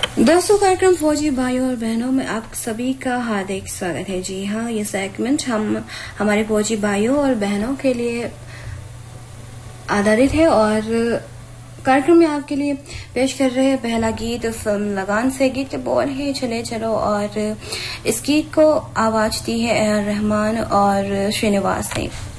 दोस्तों, कार्यक्रम फौजी भाइयों और बहनों में आप सभी का हार्दिक स्वागत है। जी हाँ, ये सेगमेंट हम हमारे फौजी भाइयों और बहनों के लिए आधारित है और कार्यक्रम में आपके लिए पेश कर रहे हैं पहला गीत फिल्म लगान से। गीत के बोल है चले चलो और इस गीत को आवाज दी है ए आर रहमान और श्रीनिवास ने।